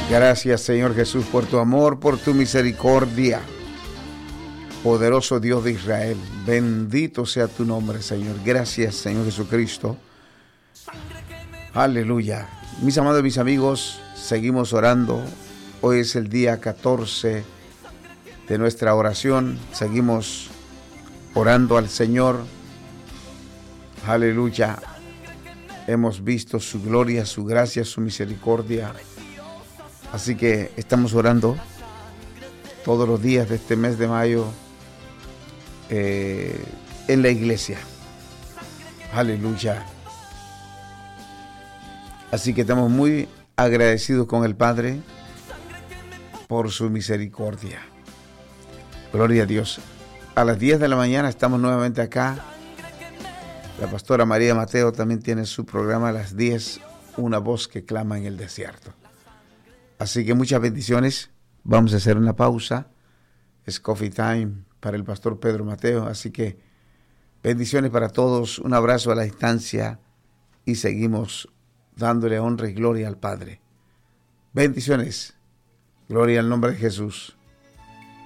Gracias, Señor Jesús, por tu amor, por tu misericordia. Poderoso Dios de Israel, bendito sea tu nombre, Señor. Gracias, Señor Jesucristo. Aleluya. Mis amados, mis amigos, seguimos orando. Hoy es el día 14 de nuestra oración. Seguimos orando al Señor. Aleluya. Hemos visto su gloria, su gracia, su misericordia. Así que estamos orando todos los días de este mes de mayo en la iglesia. Aleluya. Así que estamos muy agradecidos con el Padre por su misericordia. Gloria a Dios. A las 10 de la mañana estamos nuevamente acá. La pastora María Mateo también tiene su programa a las 10, Una voz que clama en el desierto. Así que muchas bendiciones. Vamos a hacer una pausa. Es coffee time para el pastor Pedro Mateo. Así que bendiciones para todos. Un abrazo a la distancia. Y seguimos dándole honra y gloria al Padre. Bendiciones. Gloria al nombre de Jesús.